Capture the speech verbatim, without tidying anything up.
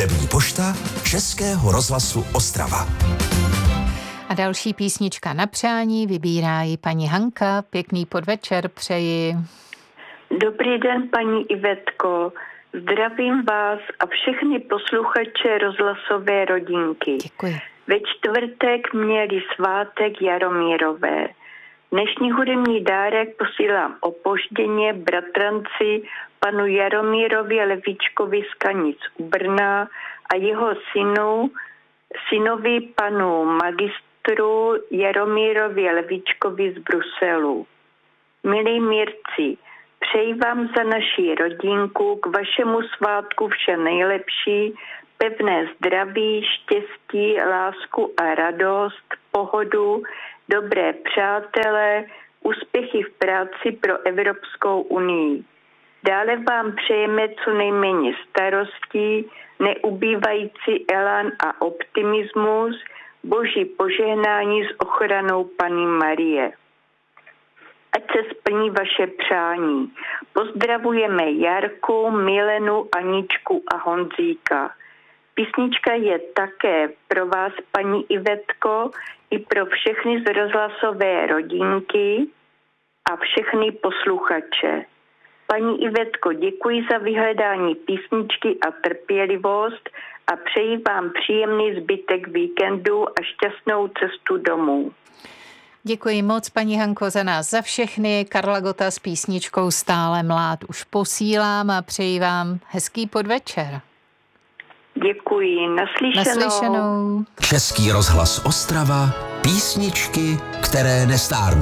Hudební pošta Českého rozhlasu Ostrava. A další písnička na přání vybírá ji paní Hanka. Pěkný podvečer přeji. Dobrý den, paní Ivetko. Zdravím vás a všechny posluchače rozhlasové rodinky. Děkuji. Ve čtvrtek měli svátek Jaromírové. Dnešní hudební dárek posílám opožděně bratranci panu Jaromírovi Levíčkovi z Kanic u Brna a jeho synu, synovi panu magistru Jaromírovi Levíčkovi z Bruselu. Milí Mirci, přeji vám za naši rodinku k vašemu svátku vše nejlepší, pevné zdraví, štěstí, lásku a radost, pohodu, dobré přátelé, úspěchy v práci pro Evropskou unii. Dále vám přejeme co nejméně starostí, neubývající elán a optimismus, boží požehnání s ochranou Panny Marie. Ať se splní vaše přání. Pozdravujeme Jarku, Milenu, Aničku a Honzíka. Písnička je také pro vás, paní Ivetko, i pro všechny z rozhlasové rodinky a všechny posluchače. Paní Ivetko, děkuji za vyhledání písničky a trpělivost a přeji vám příjemný zbytek víkendu a šťastnou cestu domů. Děkuji moc, paní Hanko, za nás, za všechny. Karla Gota s písničkou Stále mlád už posílám a přeji vám hezký podvečer. Děkuji, naslyšenou. Naslyšenou. Český rozhlas Ostrava, písničky, které nestárnou.